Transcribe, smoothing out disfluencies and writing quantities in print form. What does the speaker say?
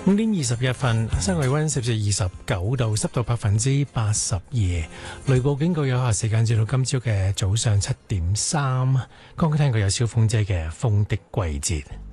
5:21分，室外溫攝氏29度，濕度82%。雷暴警告有效時間至到今朝嘅早上7:3。剛剛聽過有小鳳姐嘅《風的季節》。